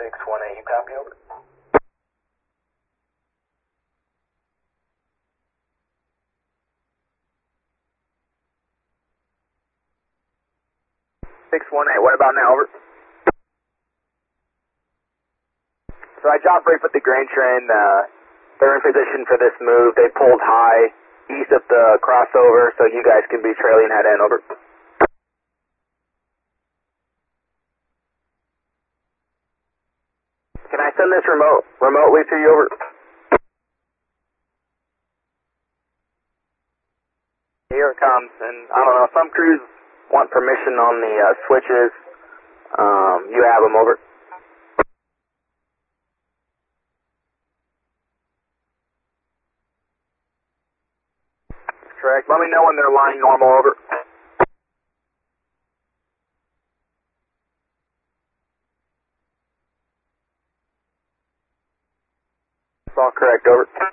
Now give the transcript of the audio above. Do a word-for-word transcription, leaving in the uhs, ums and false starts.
six one eight, you copy, over? six one eight, what about now, over? So I dropped brief with the grain train, uh, they're in position for this move, they pulled high east of the crossover, so you guys can be trailing head in, over. Can I send this remote, remotely to you, over? Here it comes, and I don't know, some crews want permission on the uh, switches, um, you have them, over. Correct. Let me know when they're lying normal, over. It's all correct, over.